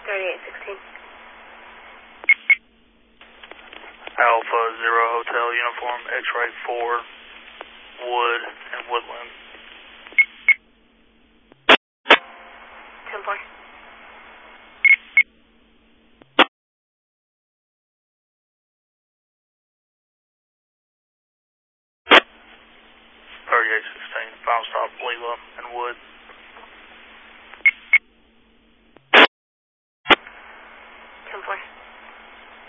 3816. Alpha Zero Hotel Uniform X-Ray 4, Wood and Woodland. 10-4. Final stop, Leela and Wood.